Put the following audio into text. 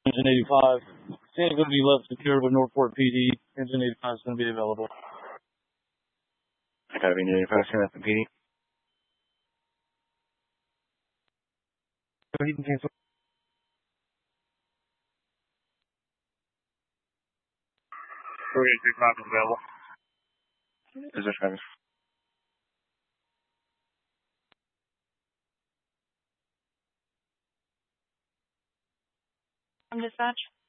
Engine 85. It's going to be left secured with Northport PD. Engine 85 is going to be available. Copy, Engine 85, send out the PD. So he can cancel. We're going to take 5 available. Is there Travis? From dispatch.